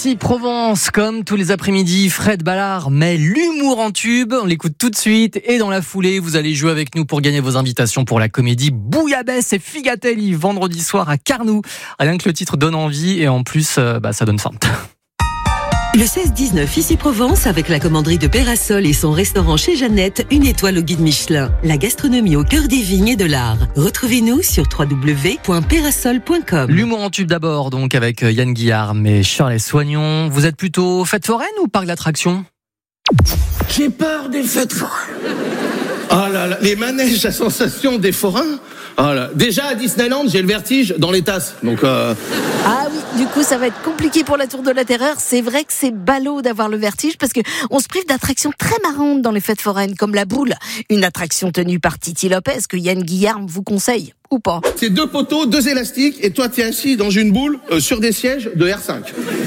Ici Provence, comme tous les après-midi, Fred Ballard met l'humour en tube. On l'écoute tout de suite et dans la foulée, vous allez jouer avec nous pour gagner vos invitations pour la comédie Bouillabaisse et Figatelli vendredi soir à Carnoux. Rien que le titre donne envie et en plus, ça donne faim. Le 16-19 ici Provence avec la commanderie de Pérasol et son restaurant chez Jeannette, une étoile au guide Michelin. La gastronomie au cœur des vignes et de l'art. Retrouvez-nous sur www.perasol.com. L'humour en tube d'abord, donc avec Yann Guillard et Shirley Soignon. Vous êtes plutôt fête foraine ou parc d'attractions ? J'ai peur des fêtes foraines. Oh là là, les manèges à sensation des forains. Oh là. Déjà à Disneyland, j'ai le vertige dans les tasses. Donc Ah oui, du coup ça va être compliqué pour la Tour de la Terreur. C'est vrai que c'est ballot d'avoir le vertige parce que on se prive d'attractions très marrantes dans les fêtes foraines, comme la boule, une attraction tenue par Titi Lopez que Yann Guillard vous conseille, ou pas. c'est 2 poteaux, 2 élastiques, et toi t'es assis dans une boule sur des sièges de R5.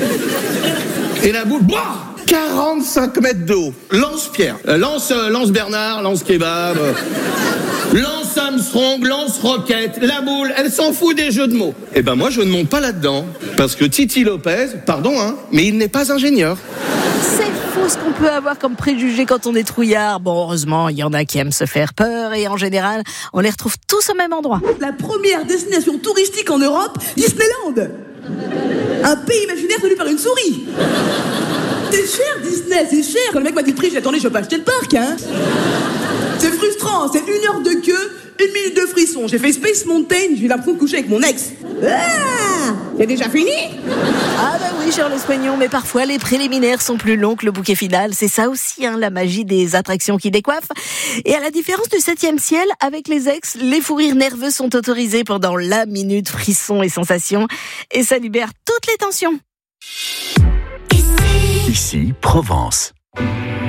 Et la boule, 45 mètres de haut. Lance-Pierre, lance Bernard, lance Kebab, lance Armstrong, lance Rocket. La boule, elle s'en fout des jeux de mots. Eh ben moi je ne monte pas là-dedans, parce que Titi Lopez, pardon mais il n'est pas ingénieur. C'est faux ce qu'on peut avoir comme préjugé quand on est trouillard. Bon, heureusement, il y en a qui aiment se faire peur et en général, on les retrouve tous au même endroit. La première destination touristique en Europe, Disneyland. Un pays imaginaire tenu par une souris. C'est cher Disney, c'est cher. Quand le mec m'a dit le prix, j'ai dit attendez, je vais pas acheter le parc, hein. C'est frustrant, c'est 1 heure de queue, 1 minute de frisson. J'ai fait Space Mountain, j'ai eu l'impression de coucher avec mon ex. Ah, c'est déjà fini? Ah bah oui, Shirley Soignon, mais parfois les préliminaires sont plus longs que le bouquet final. C'est ça aussi, la magie des attractions qui décoiffent. Et à la différence du 7e ciel, avec les ex, les fous rires nerveux sont autorisés pendant la minute frisson et sensation. Et ça libère toutes les tensions. Ici Provence.